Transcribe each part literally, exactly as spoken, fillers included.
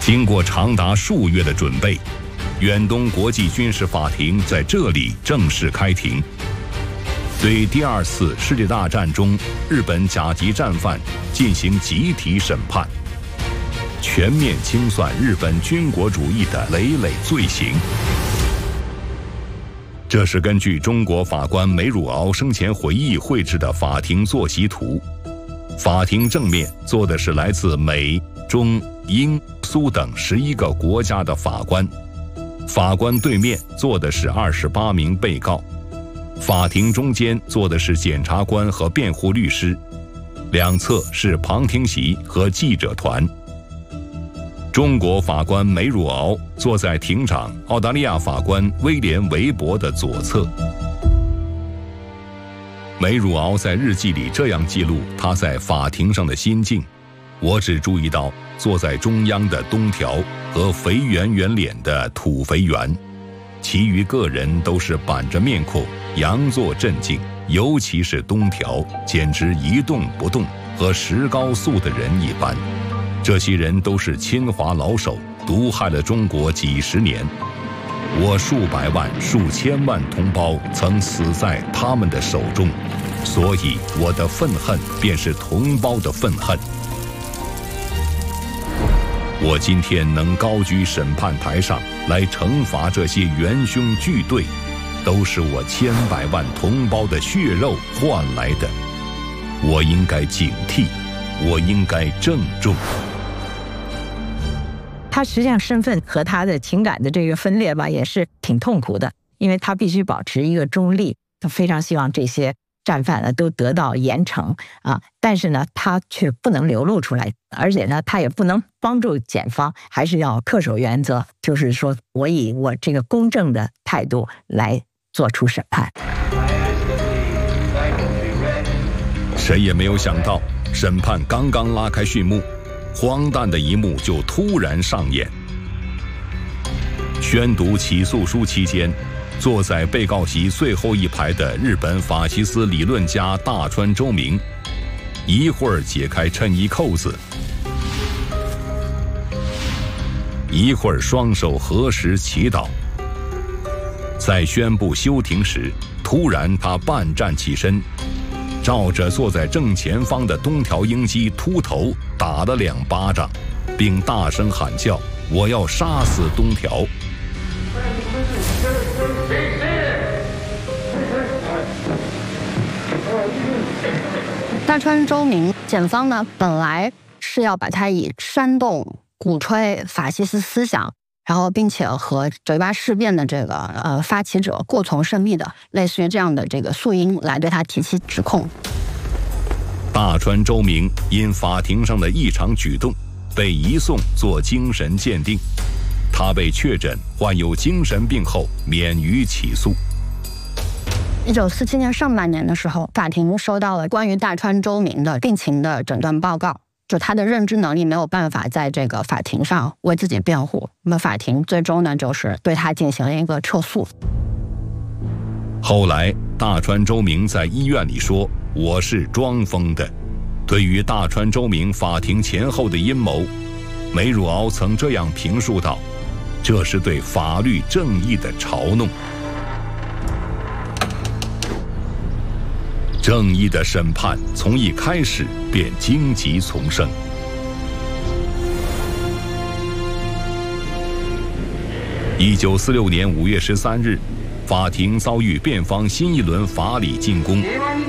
经过长达数月的准备，远东国际军事法庭在这里正式开庭，对第二次世界大战中日本甲级战犯进行集体审判，全面清算日本军国主义的累累罪行。这是根据中国法官梅汝敖生前回忆绘制的法庭坐席图。法庭正面坐的是来自美、中、英、苏等十一个国家的法官，法官对面坐的是二十八名被告，法庭中间坐的是检察官和辩护律师，两侧是旁听席和记者团。中国法官梅汝敖坐在庭长澳大利亚法官威廉·韦伯的左侧。梅汝敖在日记里这样记录他在法庭上的心境：我只注意到坐在中央的东条和肥圆圆脸的土肥圆，其余个人都是板着面孔，佯作镇静，尤其是东条，简直一动不动，和石膏塑的人一般。这些人都是侵华老手，毒害了中国几十年。我数百万、数千万同胞曾死在他们的手中，所以我的愤恨便是同胞的愤恨。我今天能高居审判台上来惩罚这些元凶巨队，都是我千百万同胞的血肉换来的。我应该警惕，我应该郑重。 他实际上身份和他的情感的这个分裂吧，也是挺痛苦的，因为他必须保持一个中立，他非常希望这些战犯呢都得到严惩啊，但是呢，他却不能流露出来，而且呢，他也不能帮助检方，还是要恪守原则，就是说我以我这个公正的态度来做出审判。 谁也没有想到，审判刚刚拉开序幕，荒诞的一幕就突然上演。宣读起诉书期间，坐在被告席最后一排的日本法西斯理论家大川周明，一会儿解开衬衣扣子，一会儿双手合十祈祷。在宣布休庭时，突然他半站起身，照着坐在正前方的东条英机秃头打了两巴掌，并大声喊叫：“我要杀死东条！” 大川周明，检方呢本来是要把他以煽动、鼓吹法西斯思想，然后并且和九一八事变的这个呃发起者过从甚密的，类似于这样的这个诉因来对他提起指控。 大川周明因法庭上的异常举动，被移送做精神鉴定。他被确诊患有精神病后，免于起诉。 一九四七年上半年的时候，法庭收到了关于大川周明的病情的诊断报告，就他的认知能力没有办法在这个法庭上为自己辩护，那么法庭最终呢，就是对他进行了一个撤诉。 后来，大川周明在医院里说：“我是装疯的。”对于大川周明法庭前后的阴谋，梅汝敖曾这样评述道：“这是对法律正义的嘲弄。”正义的审判从一开始便荆棘丛生。一九四六年五月十三日，法庭遭遇辩方新一轮法理进攻。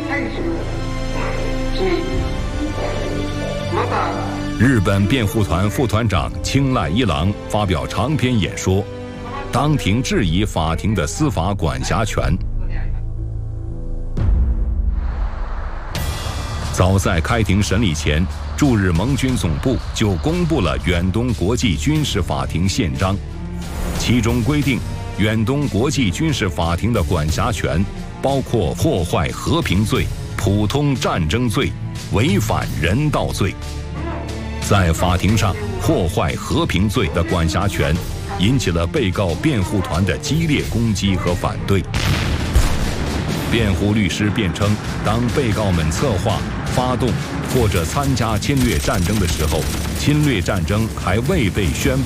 日本辩护团副团长青濑一郎发表长篇演说，当庭质疑法庭的司法管辖权。早在开庭审理前，驻日盟军总部就公布了远东国际军事法庭宪章，其中规定，远东国际军事法庭的管辖权包括破坏和平罪、普通战争罪、违反人道罪。在法庭上，破坏和平罪的管辖权引起了被告辩护团的激烈攻击和反对。辩护律师辩称，当被告们策划、发动或者参加侵略战争的时候，侵略战争还未被宣